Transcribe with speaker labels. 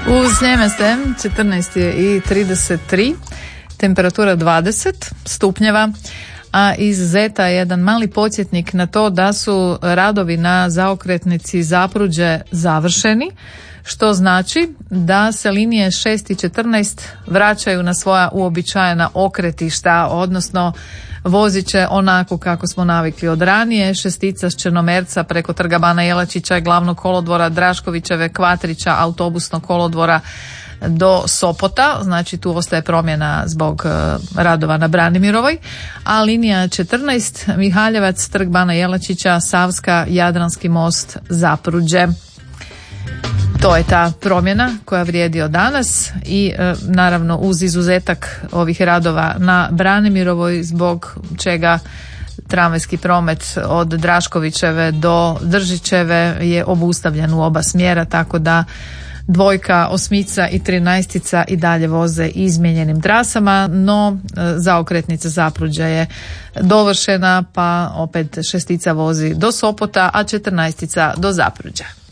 Speaker 1: Uz Njemese 14:33, temperatura 20 stupnjeva, a iz Zeta jedan mali podsjetnik na to da su radovi na zaokretnici Zapruđe završeni, što znači da se linije 6 i 14 vraćaju na svoja uobičajena okretišta, odnosno vozit će onako kako smo navikli od ranije. Šestica s Črnomerca preko Trga Bana Jelačića, Glavnog kolodvora, Draškovićeve, Kvatrića, Autobusnog kolodvora do Sopota, znači tu ostaje promjena zbog radova na Branimirovoj, a linija 14 Mihaljevac, Trg Bana Jelačića, Savska, Jadranski most, Zapruđe. To je ta promjena koja vrijedi od danas i naravno uz izuzetak ovih radova na Branimirovoj, zbog čega tramvajski promet od Draškovićeve do Držićeve je obustavljen u oba smjera, tako da 2, 8 i 13 i dalje voze izmijenjenim trasama, no zaokretnica Zapruđa je dovršena, pa opet 6 vozi do Sopota, a 14 do Zapruđa.